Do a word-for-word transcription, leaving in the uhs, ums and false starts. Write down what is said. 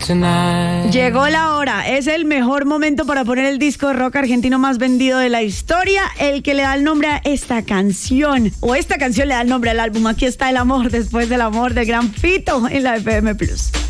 tonight. Llegó la hora, es el mejor momento para poner el disco de rock argentino más vendido de la historia, el que le da el nombre a esta canción, o esta canción le da el nombre al álbum. Aquí está El Amor Después del Amor de Gran Fito en la F M Plus.